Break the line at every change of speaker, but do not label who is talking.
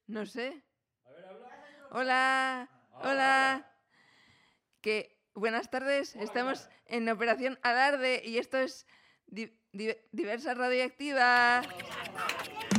No sé.
A ver, habla.
Hola, hola. Buenas tardes,
Hola,
estamos
Pilar.
en Operación Alarde y esto es Diversa Radioactiva.